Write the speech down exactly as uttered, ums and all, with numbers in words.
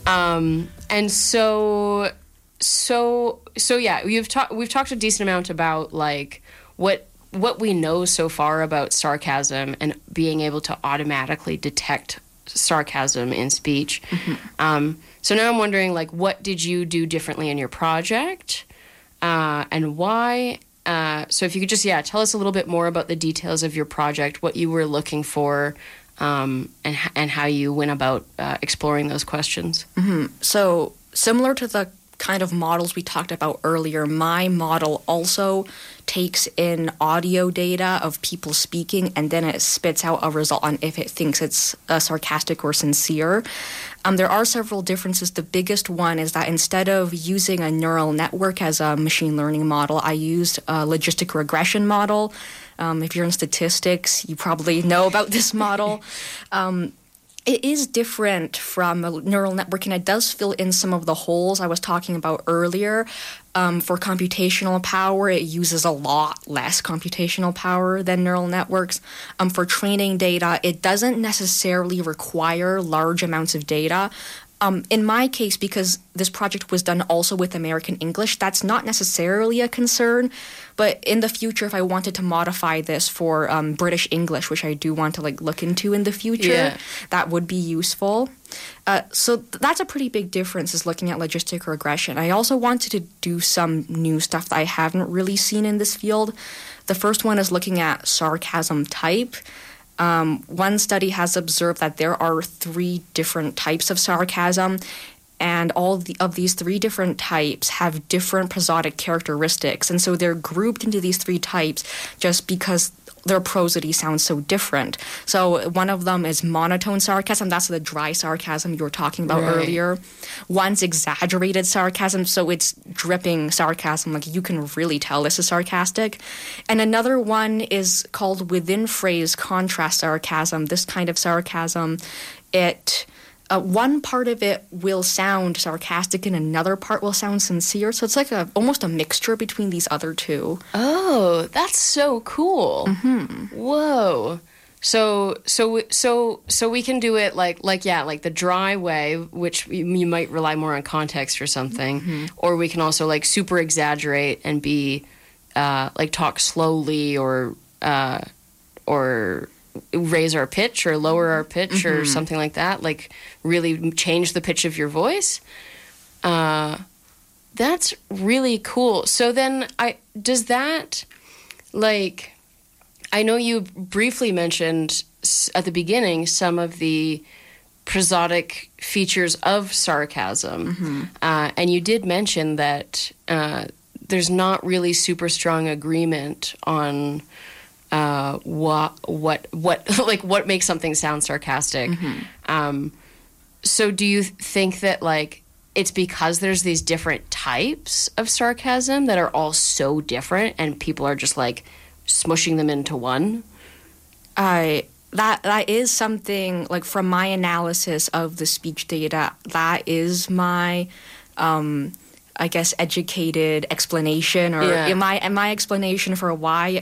Um, and so, so, so yeah, we've talked, we've talked a decent amount about like what, what we know so far about sarcasm and being able to automatically detect sarcasm in speech. Mm-hmm. Um, so now I'm wondering, like, what did you do differently in your project, uh, and why? Uh, so if you could just, yeah, tell us a little bit more about the details of your project, what you were looking for, um, and and how you went about uh, exploring those questions. Mm-hmm. So similar to the kind of models we talked about earlier, my model also takes in audio data of people speaking, and then it spits out a result on if it thinks it's uh, sarcastic or sincere. Um, there are several differences. The biggest one is that instead of using a neural network as a machine learning model, I used a logistic regression model. Um, if you're in statistics, you probably know about this model. Um, It is different from a neural network, and it does fill in some of the holes I was talking about earlier. Um, for computational power, it uses a lot less computational power than neural networks. Um, for training data, it doesn't necessarily require large amounts of data. Um, in my case, because this project was done also with American English, that's not necessarily a concern. But in the future, if I wanted to modify this for um, British English, which I do want to like look into in the future, yeah. that would be useful. Uh, so th- that's a pretty big difference, is looking at logistic regression. I also wanted to do some new stuff that I haven't really seen in this field. The first one is looking at sarcasm type. Um, one study has observed that there are three different types of sarcasm, and all of, the, of these three different types have different prosodic characteristics. And so they're grouped into these three types just because their prosody sounds so different. So one of them is monotone sarcasm. That's the dry sarcasm you were talking about right. earlier. One's exaggerated sarcasm, so it's dripping sarcasm. Like, you can really tell this is sarcastic. And another one is called within-phrase contrast sarcasm. This kind of sarcasm, it... Uh, one part of it will sound sarcastic and another part will sound sincere. So it's like a almost a mixture between these other two. Oh, that's so cool. Mm-hmm. Whoa. So so so so we can do it like like yeah, like the dry way, which you, you might rely more on context or something, mm-hmm. or we can also like super exaggerate and be uh, like talk slowly or uh, or raise our pitch or lower our pitch mm-hmm. or something like that, like really change the pitch of your voice. Uh, that's really cool. So then I, does that, like, I know you briefly mentioned at the beginning some of the prosodic features of sarcasm. Mm-hmm. Uh, and you did mention that uh, there's not really super strong agreement on Uh, what what what like what makes something sound sarcastic. Mm-hmm. Um, so do you think that like it's because there's these different types of sarcasm that are all so different and people are just like smushing them into one? I that that is something, like, from my analysis of the speech data, that is my um I guess educated explanation, or yeah. my my explanation for why